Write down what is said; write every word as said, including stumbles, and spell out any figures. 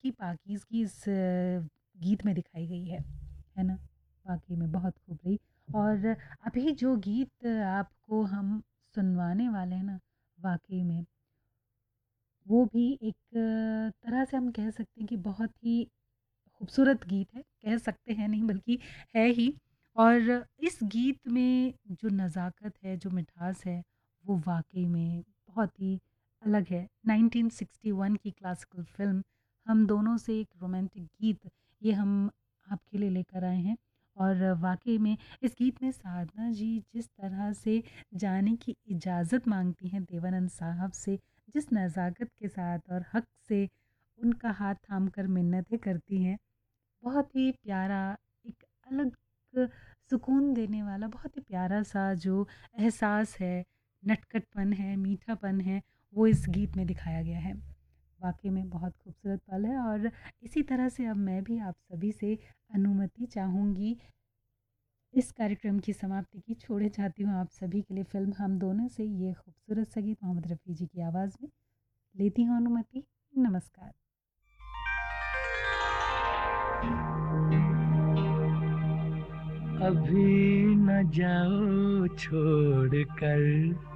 की पाकीज़गी इस अ, गीत में दिखाई गई है, है ना? वाक़ई में बहुत खूब रही। और अभी जो गीत आपको हम सुनवाने वाले हैं ना, वाक़ई में वो भी एक अ, तरह से हम कह सकते हैं कि बहुत ही खूबसूरत गीत है, कह सकते हैं नहीं बल्कि है ही। और इस गीत में जो नज़ाकत है, जो मिठास है, वो वाक़ई में बहुत ही अलग है। नाइनटीन सिक्सटी वन की क्लासिकल फ़िल्म हम दोनों से एक रोमांटिक गीत, ये हम आपके लिए लेकर आए हैं। और वाक़ई में इस गीत में साधना जी जिस तरह से जाने की इजाज़त माँगती हैं देवानंद साहब से, जिस नज़ाकत के साथ और हक़ से उनका हाथ थाम कर मिन्नतें करती हैं, बहुत ही प्यारा, एक अलग सुकून देने वाला बहुत ही प्यारा-सा जो एहसास है, नटखटपन है, मीठापन है, वो इस गीत में दिखाया गया है। वाक़ई में बहुत खूबसूरत पल है। और इसी तरह से अब मैं भी आप सभी से अनुमति चाहूँगी इस कार्यक्रम की समाप्ति की। छोड़े चाहती हूँ आप सभी के लिए फ़िल्म हम दोनों से ये खूबसूरत सा गीत मोहम्मद रफ़ी जी की आवाज़ में। लेती हूँ अनुमति। नमस्कार। अभी न जाओ छोड़ कर